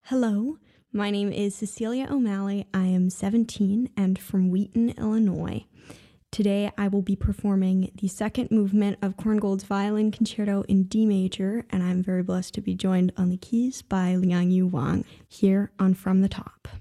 Hello, my name is Cecilia O'Malley. I am 17 and from Wheaton, Illinois. Today I will be performing the second movement of Korngold's Violin Concerto in D major, and I'm very blessed to be joined on the keys by Liang Yu Wang here on From the Top.